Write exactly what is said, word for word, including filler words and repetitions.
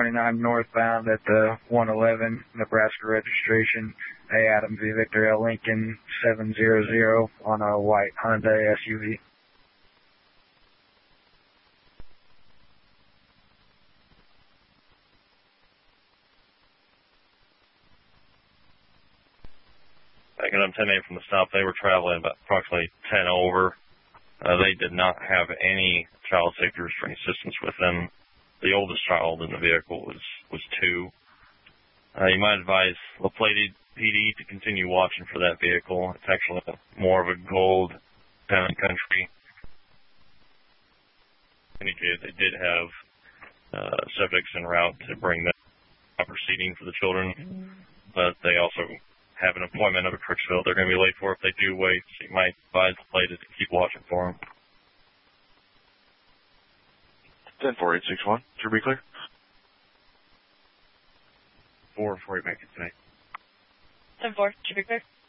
twenty-nine northbound at the one eleven Nebraska registration. A Adam V Victor L Lincoln seven hundred on a white Hyundai S U V. Backing up ten eight from the stop, they were traveling about approximately ten over. Uh, they did not have any child safety restraint systems with them. The oldest child in the vehicle was, was two. Uh, you might advise LaPlata P D to continue watching for that vehicle. It's actually more of a gold town and country. Indicated they did have uh, subjects en route to bring the proper seating for the children, but they also have an appointment up at Crooksville they're going to be late for. If they do wait, so you might advise LaPlata to keep watching for them. ten four eight six one, should be clear. Four, four, eight, make it tonight. ten four, should be clear.